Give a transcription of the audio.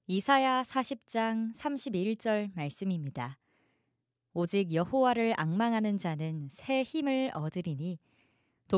이사야 40장 31절 말씀입니다. 오직 여호와를 앙망하는 자는 새 힘을 얻으리니